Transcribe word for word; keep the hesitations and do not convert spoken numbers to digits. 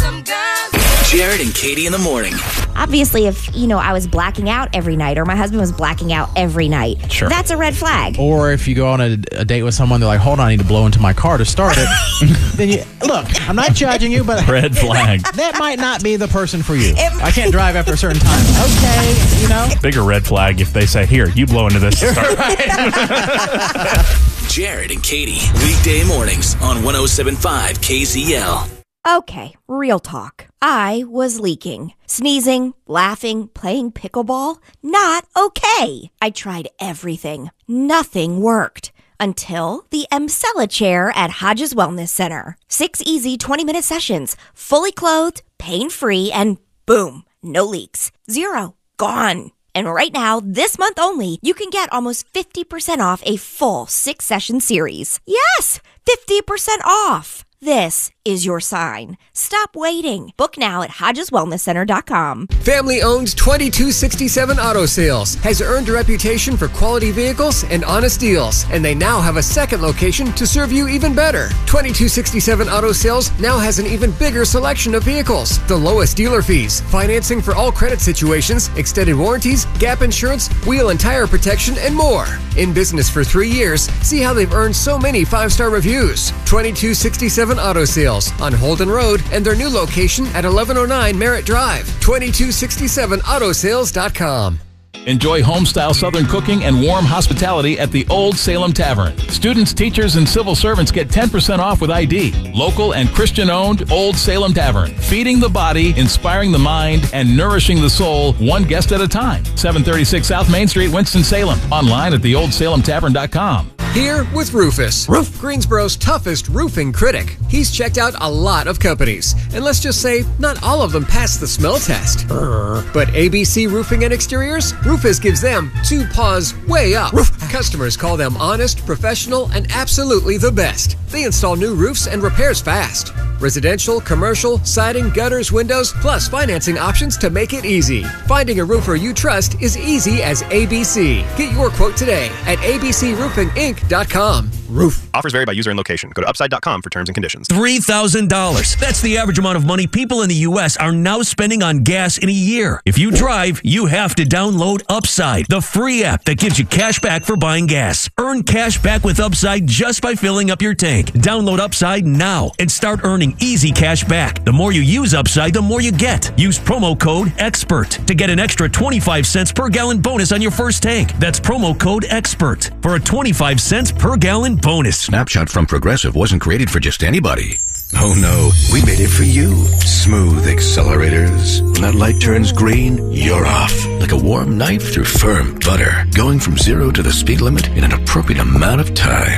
them girls. Jared and Katie in the morning. Obviously, if, you know, I was blacking out every night or my husband was blacking out every night, Sure. that's a red flag. Or if you go on a, a date with someone, they're like, hold on, I need to blow into my car to start it. Then you, look, I'm not judging you, but Red flag. that might not be the person for you. I can't drive after a certain time. Okay, you know? Bigger red flag if they say, here, you blow into this to start. Jared and Katie, weekday mornings on one oh seven point five K Z L. Okay, real talk. I was leaking. Sneezing, laughing, playing pickleball. Not okay. I tried everything. Nothing worked. Until the Emsella chair at Hodges Wellness Center. Six easy twenty-minute sessions. Fully clothed, pain-free, and boom, no leaks. Zero. Gone. And right now, this month only, you can get almost fifty percent off a full six-session series. Yes, fifty percent off. This is your sign. Stop waiting. Book now at hodges wellness center dot com. Family-owned twenty-two sixty-seven Auto Sales has earned a reputation for quality vehicles and honest deals, and they now have a second location to serve you even better. twenty-two sixty-seven Auto Sales now has an even bigger selection of vehicles, the lowest dealer fees, financing for all credit situations, extended warranties, gap insurance, wheel and tire protection, and more. In business for three years, see how they've earned so many five-star reviews. twenty-two sixty-seven Auto Sales on Holden Road and their new location at eleven oh nine Merritt Drive. twenty-two sixty-seven auto sales dot com. Enjoy home-style Southern cooking and warm hospitality at the Old Salem Tavern. Students, teachers, and civil servants get ten percent off with I D. Local and Christian-owned Old Salem Tavern. Feeding the body, inspiring the mind, and nourishing the soul, one guest at a time. seven thirty-six South Main Street, Winston-Salem. Online at the old salem tavern dot com. Here with Rufus, Roof. Greensboro's toughest roofing critic. He's checked out a lot of companies, and let's just say not all of them pass the smell test. Urgh. But A B C Roofing and Exteriors, Rufus gives them two paws way up. Roof. Customers call them honest, professional, and absolutely the best. They install new roofs and repairs fast. Residential, commercial, siding, gutters, windows, plus financing options to make it easy. Finding a roofer you trust is easy as A B C. Get your quote today at a b c roofing inc dot com. Roof. Offers vary by user and location. Go to upside dot com for terms and conditions. three thousand dollars. That's the average amount of money people in the U S are now spending on gas in a year. If you drive, you have to download Upside, the free app that gives you cash back for buying gas. Earn cash back with Upside just by filling up your tank. Download Upside now and start earning easy cash back. The more you use Upside, the more you get. Use promo code EXPERT to get an extra twenty-five cents per gallon bonus on your first tank. That's promo code EXPERT for a twenty-five cents per gallon bonus. Snapshot from Progressive wasn't created for just anybody. Oh no, we made it for you. Smooth accelerators. When that light turns green, you're off. Like a warm knife through firm butter. Going from zero to the speed limit in an appropriate amount of time.